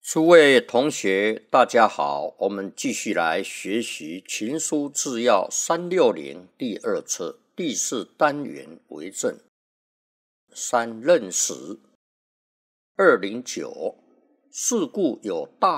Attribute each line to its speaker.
Speaker 1: 诸位同学大家好，我们继续来学习群书治要360第二册第4单元为政。3任时209，是故有大